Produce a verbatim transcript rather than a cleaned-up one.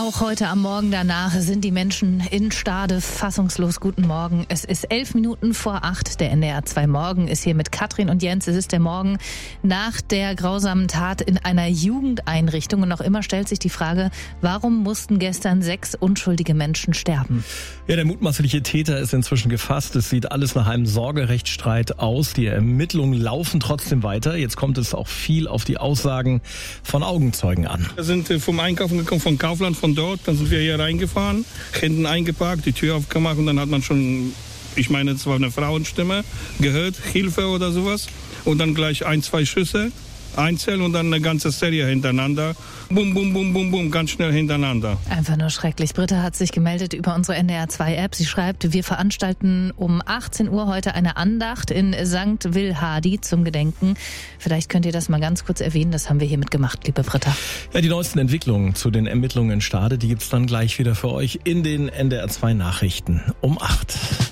Auch heute am Morgen danach sind die Menschen in Stade fassungslos. Guten Morgen. Es ist elf Minuten vor acht. Der N D R zwei Morgen ist hier mit Katrin und Jens. Es ist der Morgen nach der grausamen Tat in einer Jugendeinrichtung. Und noch immer stellt sich die Frage, warum mussten gestern sechs unschuldige Menschen sterben? Ja, der mutmaßliche Täter ist inzwischen gefasst. Es sieht alles nach einem Sorgerechtsstreit aus. Die Ermittlungen laufen trotzdem weiter. Jetzt kommt es auch viel auf die Aussagen von Augenzeugen an. Wir sind vom Einkaufen gekommen, von Kaufland, von dort. Dann sind wir hier reingefahren, hinten eingeparkt, die Tür aufgemacht und dann hat man schon, ich meine, es war eine Frauenstimme, gehört, Hilfe oder sowas. Und dann gleich ein, zwei Schüsse, einzeln und dann eine ganze Serie hintereinander. Bum, bum, bum, bum, bum, ganz schnell hintereinander. Einfach nur schrecklich. Britta hat sich gemeldet über unsere N D R zwei App. Sie schreibt, wir veranstalten um achtzehn Uhr heute eine Andacht in Sankt Wilhardi zum Gedenken. Vielleicht könnt ihr das mal ganz kurz erwähnen. Das haben wir hiermit gemacht, liebe Britta. Ja, die neuesten Entwicklungen zu den Ermittlungen in Stade, die gibt's dann gleich wieder für euch in den N D R zwei Nachrichten um acht.